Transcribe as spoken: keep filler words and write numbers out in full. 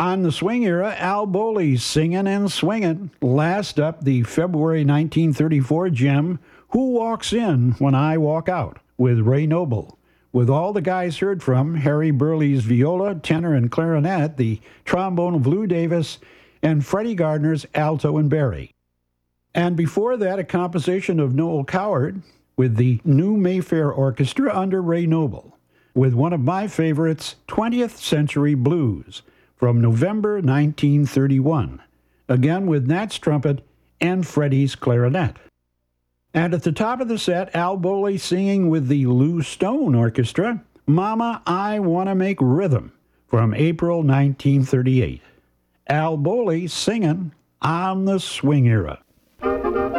On the swing era, Al Bowley singing and swinging. Last up, the February nineteen thirty-four gem, Who Walks In When I Walk Out, with Ray Noble. With all the guys heard from, Harry Burley's viola, tenor, and clarinet, the trombone of Lou Davis, and Freddie Gardner's alto and Barry. And before that, a composition of Noel Coward with the New Mayfair Orchestra under Ray Noble, with one of my favorites, twentieth Century Blues, from November nineteen thirty-one, again with Nat's trumpet and Freddie's clarinet. And at the top of the set, Al Bowley singing with the Lou Stone Orchestra, Mama, I Wanna Make Rhythm, from April nineteen thirty-eight. Al Bowley singing on the swing era.